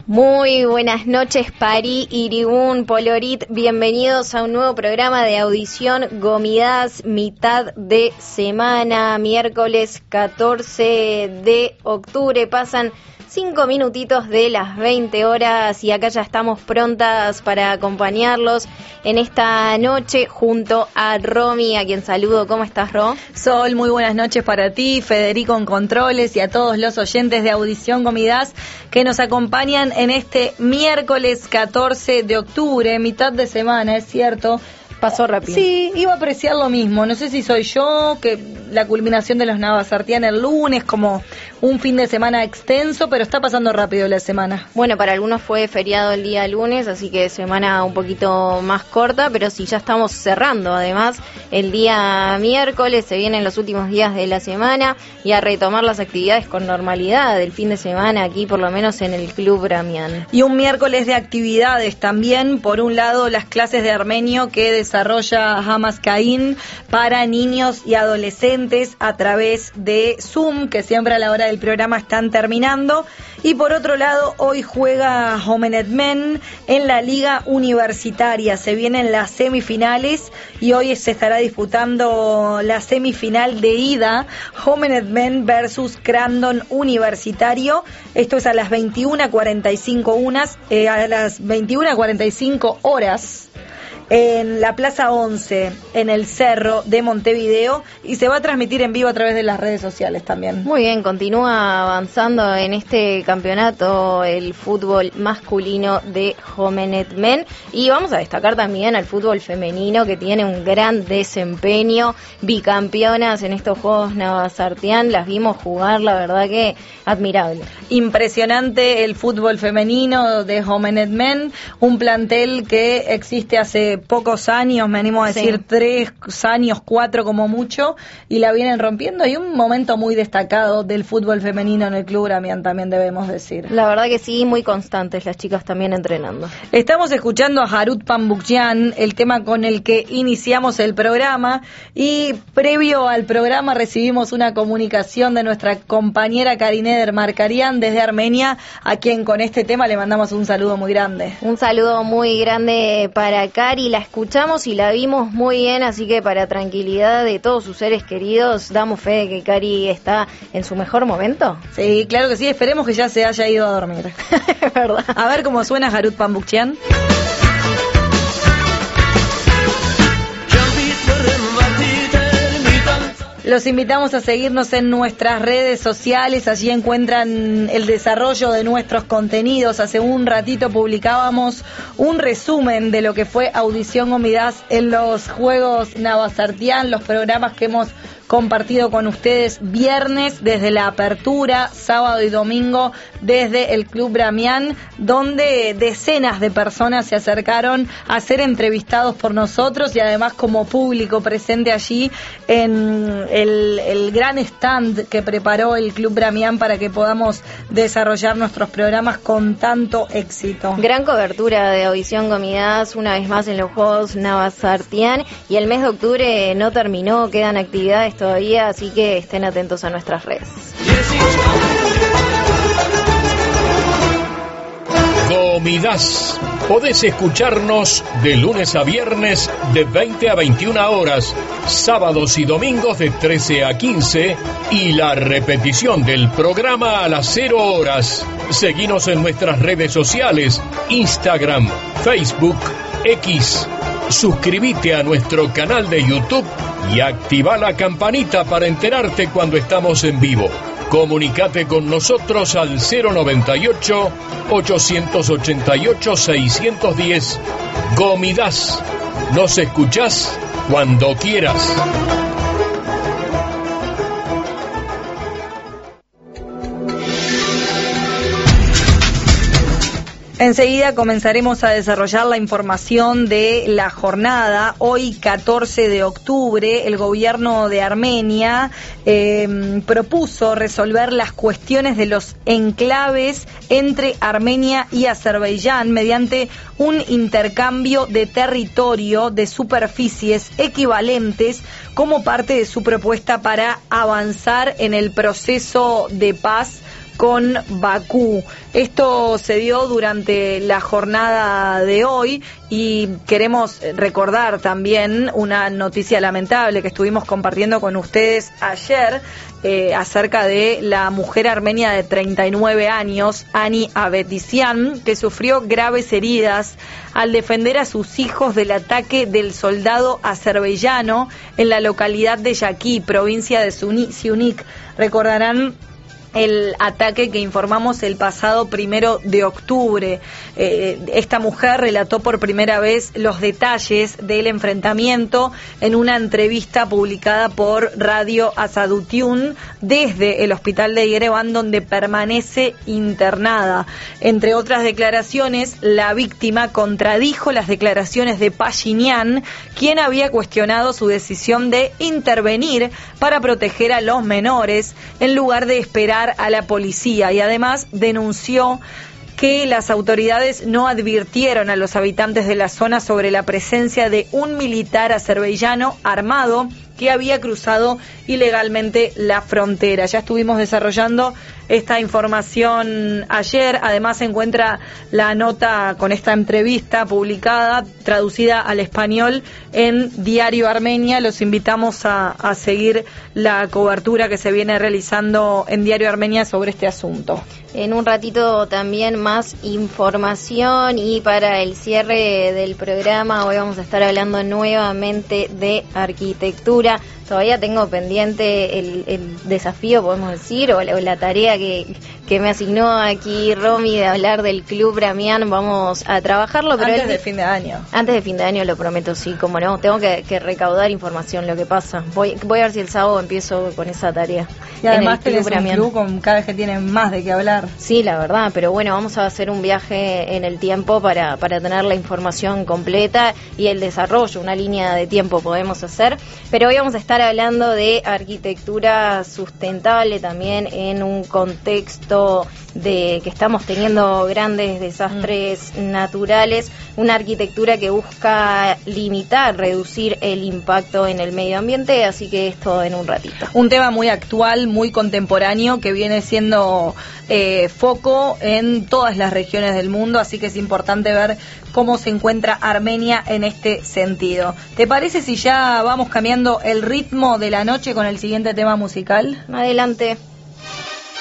Muy buenas noches, París, Irigún, Polorit. Bienvenidos a un nuevo programa de audición Gomidas, mitad de semana, miércoles 14 de octubre. Pasan 5 minutitos de las 20 horas y acá ya estamos prontas para acompañarlos en esta noche junto a Romy, a quien saludo. ¿Cómo estás, Ro? Sol, muy buenas noches para ti, Federico en Controles y a todos los oyentes de Audición Gomidas que nos acompañan en este miércoles 14 de octubre, mitad de semana, es cierto. Pasó rápido. Sí, iba a apreciar lo mismo. No sé si soy yo, que la culminación de los Navasartián el lunes, como un fin de semana extenso, pero está pasando rápido la semana. Bueno, para algunos fue feriado el día lunes, así que semana un poquito más corta, pero sí, ya estamos cerrando. Además, el día miércoles se vienen los últimos días de la semana y a retomar las actividades con normalidad del fin de semana, aquí por lo menos en el Club Bramián. Y un miércoles de actividades también. Por un lado, las clases de armenio que desarrolla Hamas Caín para niños y adolescentes a través de Zoom, que siempre a la hora del programa están terminando. Y por otro lado, hoy juega Homenet Men en la Liga Universitaria. Se vienen las semifinales y hoy se estará disputando la semifinal de ida, Homenet Men versus Crandon Universitario. Esto es a las 21:45 horas. En la Plaza 11, en el Cerro de Montevideo, y se va a transmitir en vivo a través de las redes sociales también. Muy bien, continúa avanzando en este campeonato el fútbol masculino de Homenet Men, y vamos a destacar también al fútbol femenino, que tiene un gran desempeño, bicampeonas en estos Juegos Navasartián, las vimos jugar, la verdad que admirable. Impresionante el fútbol femenino de Homenet Men, un plantel que existe hace pocos años, me animo a decir 3 años, 4 como mucho, y la vienen rompiendo, y un momento muy destacado del fútbol femenino en el Club Bramián, también debemos decir. La verdad que sí, muy constantes las chicas también entrenando. Estamos escuchando a Harut Pambukyan, el tema con el que iniciamos el programa, y previo al programa recibimos una comunicación de nuestra compañera Karineder Markarian desde Armenia, a quien con este tema le mandamos un saludo muy grande. Un saludo muy grande para Cari. La escuchamos y la vimos muy bien, así que para tranquilidad de todos sus seres queridos, damos fe de que Cari está en su mejor momento. Sí, claro que sí, esperemos que ya se haya ido a dormir. Es verdad. A ver cómo suena Harut Pambukyan. Los invitamos a seguirnos en nuestras redes sociales, allí encuentran el desarrollo de nuestros contenidos. Hace un ratito publicábamos un resumen de lo que fue Audición Gomidas en los Juegos Navasartián, los programas que hemos compartido con ustedes viernes desde la apertura, sábado y domingo desde el Club Bramián, donde decenas de personas se acercaron a ser entrevistados por nosotros y además como público presente allí en el gran stand que preparó el Club Bramián para que podamos desarrollar nuestros programas con tanto éxito. Gran cobertura de Audición Gomidas una vez más en los Juegos Navasartián, y el mes de octubre no terminó, quedan actividades todavía, así que estén atentos a nuestras redes. Gomidas. Podés escucharnos de lunes a viernes de 20 a 21 horas, sábados y domingos de 13 a 15 y la repetición del programa a las 0 horas. Seguinos en nuestras redes sociales, Instagram, Facebook, X. Suscríbete a nuestro canal de YouTube y activa la campanita para enterarte cuando estamos en vivo. Comunicate con nosotros al 098-888-610. Gomidas. Nos escuchás cuando quieras. Enseguida comenzaremos a desarrollar la información de la jornada. Hoy, 14 de octubre, el gobierno de Armenia propuso resolver las cuestiones de los enclaves entre Armenia y Azerbaiyán mediante un intercambio de territorio de superficies equivalentes como parte de su propuesta para avanzar en el proceso de paz con Bakú. Esto se dio durante la jornada de hoy y queremos recordar también una noticia lamentable que estuvimos compartiendo con ustedes ayer acerca de la mujer armenia de 39 años, Ani Avedisian, que sufrió graves heridas al defender a sus hijos del ataque del soldado azerbaiyano en la localidad de Yaqui, provincia de Siunik. Recordarán el ataque que informamos el pasado 1 de octubre. Esta mujer relató por primera vez los detalles del enfrentamiento en una entrevista publicada por Radio Asadutyun desde el hospital de Yerevan, donde permanece internada. Entre otras declaraciones, la víctima contradijo las declaraciones de Pashinyan, quien había cuestionado su decisión de intervenir para proteger a los menores en lugar de esperar a la policía, y además denunció que las autoridades no advirtieron a los habitantes de la zona sobre la presencia de un militar azerbaiyano armado que había cruzado ilegalmente la frontera. Ya estuvimos desarrollando esta información ayer. Además se encuentra la nota con esta entrevista publicada, traducida al español en Diario Armenia. Los invitamos a seguir la cobertura que se viene realizando en Diario Armenia sobre este asunto. En un ratito también más información, y para el cierre del programa hoy vamos a estar hablando nuevamente de arquitectura. Todavía tengo pendiente el desafío, podemos decir, o la tarea que me asignó aquí Romy de hablar del Club Bramián. Vamos a trabajarlo, pero antes de fin de año. Antes de fin de año, lo prometo, sí, como no. Tengo que recaudar información, lo que pasa. Voy a ver si el sábado empiezo con esa tarea. Y además tenés un club con cada vez que tienen más de qué hablar. Sí, la verdad, pero bueno, vamos a hacer un viaje en el tiempo para tener la información completa y el desarrollo, una línea de tiempo podemos hacer. Pero hoy vamos a estar hablando de arquitectura sustentable también en un contexto de que estamos teniendo grandes desastres naturales, una arquitectura que busca limitar, reducir el impacto en el medio ambiente, así que esto en un ratito. Un tema muy actual, muy contemporáneo, que viene siendo foco en todas las regiones del mundo, así que es importante ver cómo se encuentra Armenia en este sentido. ¿Te parece si ya vamos cambiando el ritmo de la noche con el siguiente tema musical? Adelante.